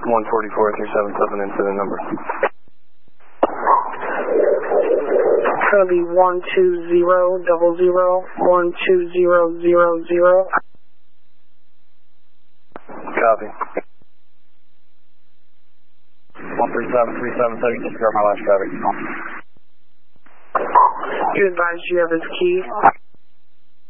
144-377 incident number. It's going to be 120-00-12000. Copy. 137-377, secure my last traffic. You advise you have his key.